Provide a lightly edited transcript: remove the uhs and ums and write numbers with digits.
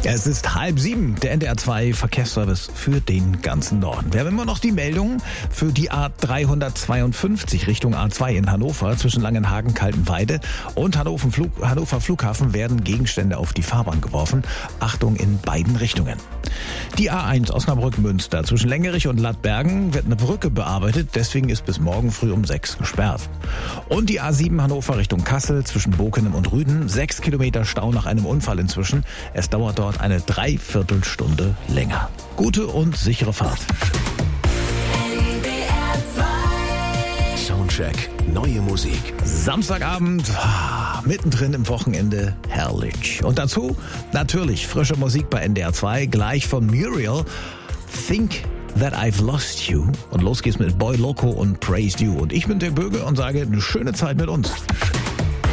Es ist 6:30, der NDR 2 Verkehrsservice für den ganzen Norden. Wir haben immer noch die Meldung für die A352 Richtung A2 in Hannover. Zwischen Langenhagen, Kaltenweide und Hannover Flughafen werden Gegenstände auf die Fahrbahn geworfen. Achtung in beiden Richtungen. Die A1 Osnabrück-Münster zwischen Lengerich und Lattbergen wird eine Brücke bearbeitet. Deswegen ist bis morgen früh um 6 gesperrt. Und die A7 Hannover Richtung Kassel zwischen Bokenem und Rüden. 6 Kilometer Stau nach einem Unfall inzwischen. Es dauert dort eine Dreiviertelstunde länger. Gute und sichere Fahrt. Soundcheck, neue Musik. Samstagabend, mittendrin im Wochenende, herrlich. Und dazu natürlich frische Musik bei NDR 2, gleich von Muriel, Think That I've Lost You. Und los geht's mit Boy Loco und Praised You. Und ich bin der Böge und sage, eine schöne Zeit mit uns.